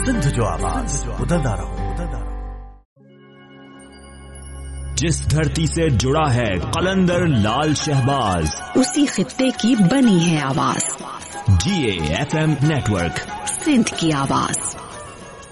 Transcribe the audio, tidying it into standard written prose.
सिंध जो आवाज बुलंदा रहो। जिस धरती से जुड़ा है कलंदर लाल शहबाज, उसी खित्ते की बनी है आवाज। GAFM नेटवर्क, सिंध की आवाज।